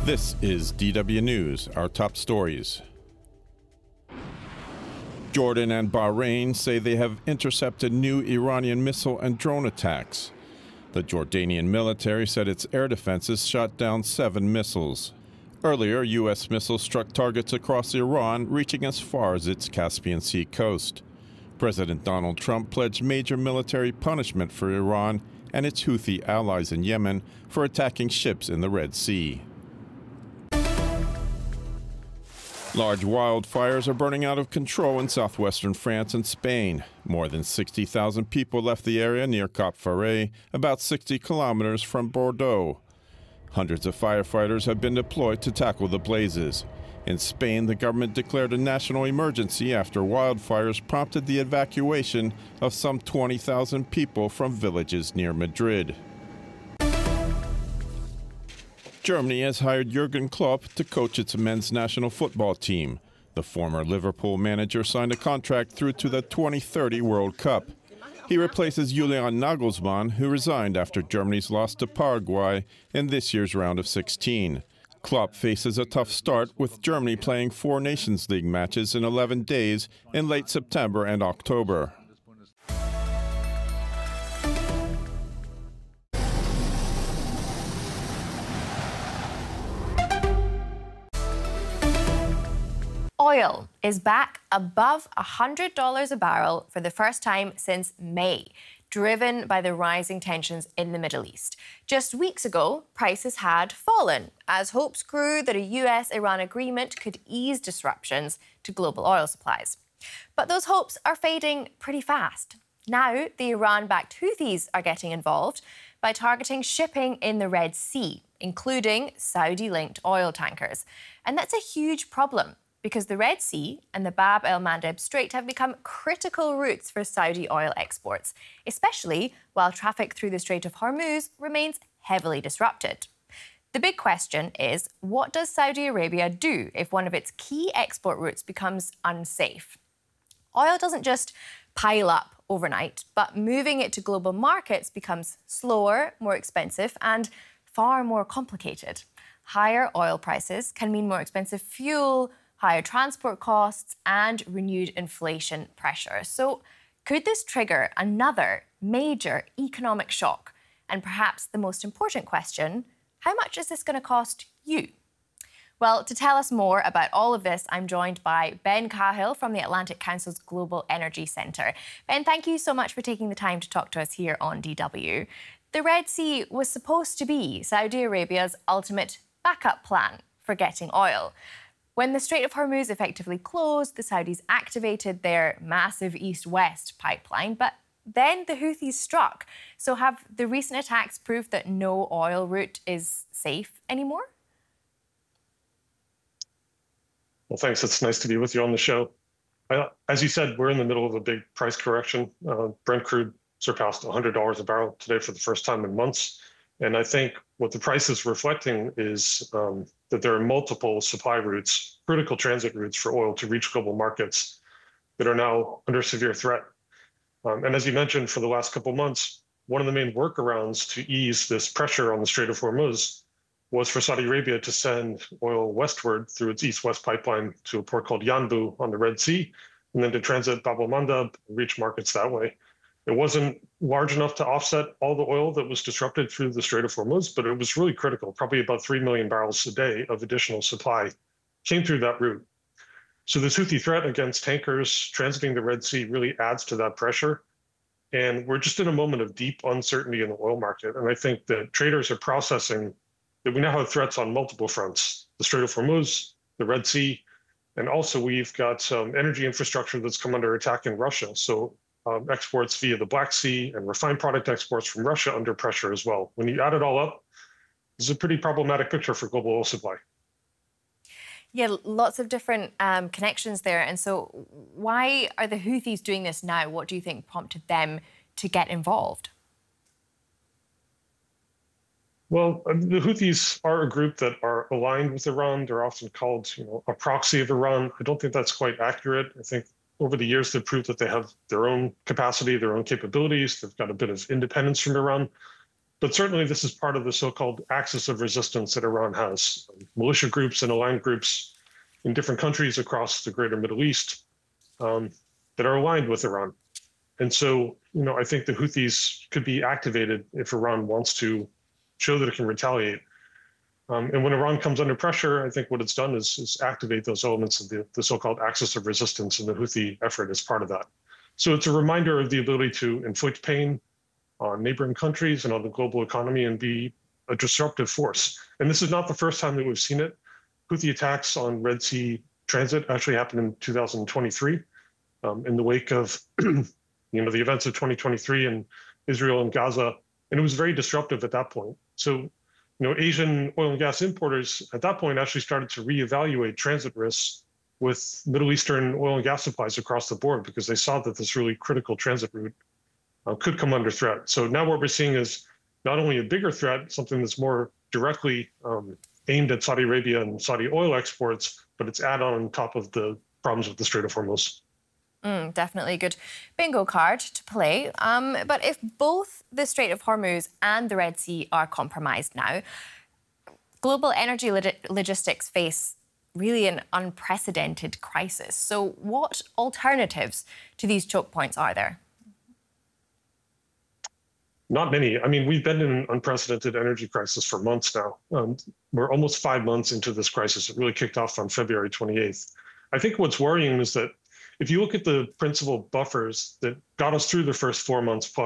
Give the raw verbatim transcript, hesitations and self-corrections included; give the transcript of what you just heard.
This is D W News, our top stories. Jordan and Bahrain say they have intercepted new Iranian missile and drone attacks. The Jordanian military said its air defenses shot down seven missiles. Earlier, U S missiles struck targets across Iran, reaching as far as its Caspian Sea coast. President Donald Trump pledged major military punishment for Iran and its Houthi allies in Yemen for attacking ships in the Red Sea. Large wildfires are burning out of control in southwestern France and Spain. More than sixty thousand people left the area near Cap Ferret, about sixty kilometers from Bordeaux. Hundreds of firefighters have been deployed to tackle the blazes. In Spain, the government declared a national emergency after wildfires prompted the evacuation of some twenty thousand people from villages near Madrid. Germany has hired Jurgen Klopp to coach its men's national football team. The former Liverpool manager signed a contract through to the twenty thirty World Cup. He replaces Julian Nagelsmann, who resigned after Germany's loss to Paraguay in this year's round of sixteen. Klopp faces a tough start, with Germany playing four Nations League matches in eleven days in late September and October. Oil is back above one hundred dollars a barrel for the first time since May, driven by the rising tensions in the Middle East. Just weeks ago, prices had fallen as hopes grew that a U S Iran agreement could ease disruptions to global oil supplies. But those hopes are fading pretty fast. Now, the Iran-backed Houthis are getting involved by targeting shipping in the Red Sea, including Saudi-linked oil tankers. And that's a huge problem, because the Red Sea and the Bab el-Mandeb Strait have become critical routes for Saudi oil exports, especially while traffic through the Strait of Hormuz remains heavily disrupted. The big question is, what does Saudi Arabia do if one of its key export routes becomes unsafe? Oil doesn't just pile up overnight, but moving it to global markets becomes slower, more expensive, and far more complicated. Higher oil prices can mean more expensive fuel, higher transport costs, and renewed inflation pressure. So could this trigger another major economic shock? And perhaps the most important question, how much is this going to cost you? Well, to tell us more about all of this, I'm joined by Ben Cahill from the Atlantic Council's Global Energy Centre. Ben, thank you so much for taking the time to talk to us here on D W. The Red Sea was supposed to be Saudi Arabia's ultimate backup plan for getting oil. When the Strait of Hormuz effectively closed, the Saudis activated their massive east-west pipeline, but then the Houthis struck. So have the recent attacks proved that no oil route is safe anymore? Well, thanks. It's nice to be with you on the show. Uh, as you said, we're in the middle of a big price correction. Uh, Brent crude surpassed one hundred dollars a barrel today for the first time in months. And I think what the price is reflecting is um, that there are multiple supply routes, critical transit routes for oil to reach global markets that are now under severe threat. Um, and as you mentioned, for the last couple months, one of the main workarounds to ease this pressure on the Strait of Hormuz was for Saudi Arabia to send oil westward through its east-west pipeline to a port called Yanbu on the Red Sea, and then to transit Bab el-Mandeb and reach markets that way. It wasn't large enough to offset all the oil that was disrupted through the Strait of Hormuz, but it was really critical. Probably about three million barrels a day of additional supply came through that route. So this Houthi threat against tankers transiting the Red Sea really adds to that pressure. And we're just in a moment of deep uncertainty in the oil market. And I think that traders are processing that we now have threats on multiple fronts: the Strait of Hormuz, the Red Sea, and also we've got some energy infrastructure that's come under attack in Russia. So Um, exports via the Black Sea and refined product exports from Russia under pressure as well. When you add it all up, this is a pretty problematic picture for global oil supply. Yeah, lots of different um, connections there. And so why are the Houthis doing this now? What do you think prompted them to get involved? Well, the Houthis are a group that are aligned with Iran. They're often called, you know, a proxy of Iran. I don't think that's quite accurate. I think over the years, they've proved that they have their own capacity, their own capabilities. They've got a bit of independence from Iran. But certainly this is part of the so-called axis of resistance that Iran has. Militia groups and aligned groups in different countries across the greater Middle East um, that are aligned with Iran. And so, you know, I think the Houthis could be activated if Iran wants to show that it can retaliate. Um, and when Iran comes under pressure, I think what it's done is, is activate those elements of the, the so-called axis of resistance, and the Houthi effort is part of that. So it's a reminder of the ability to inflict pain on neighboring countries and on the global economy and be a disruptive force. And this is not the first time that we've seen it. Houthi attacks on Red Sea transit actually happened in two thousand twenty-three um, in the wake of you know, the events of twenty twenty-three in Israel and Gaza. And it was very disruptive at that point. So, you know, Asian oil and gas importers at that point actually started to reevaluate transit risks with Middle Eastern oil and gas supplies across the board, because they saw that this really critical transit route uh, could come under threat. So now what we're seeing is not only a bigger threat, something that's more directly um, aimed at Saudi Arabia and Saudi oil exports, but it's add on top of the problems with the Strait of Hormuz. Mm, definitely a good bingo card to play. Um, but if both the Strait of Hormuz and the Red Sea are compromised now, global energy log- logistics face really an unprecedented crisis. So what alternatives to these choke points are there? Not many. I mean, we've been in an unprecedented energy crisis for months now. Um, we're almost five months into this crisis. It really kicked off on February twenty-eighth. I think what's worrying is that if you look at the principal buffers that got us through the first four months plus,